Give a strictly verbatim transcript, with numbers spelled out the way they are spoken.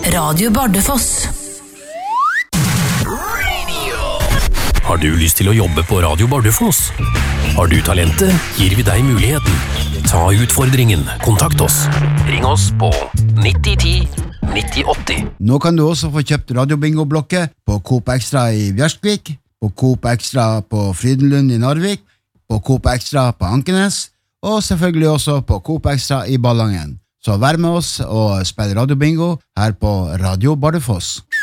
Radio Bardufoss. Har du lyst til å jobbe på Radio Bardufoss? Har du talentet, gir vi deg muligheten. Ta utfordringen, kontakt oss. Ring oss på nitti ti nitti åtti. Nå kan du også få kjøpt radiobingo-blokke på Coop Extra i Bjørskvik, på Coop Extra på Frydenlund i Narvik, på Coop Extra på Ankenes, og selvfølgelig også på Coop Extra i Ballangen. Så vær med oss og spill radiobingo her på Radio Bardufoss.